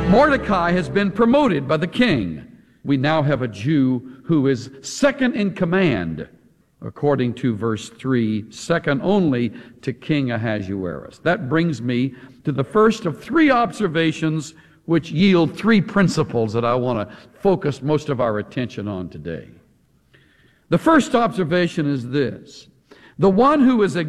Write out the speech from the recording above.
Mordecai has been promoted by the king. We now have a Jew who is second in command, according to verse 3, second only to King Ahasuerus. That brings me to the first of three observations which yield three principles that I want to focus most of our attention on today. The first observation is this: the one who is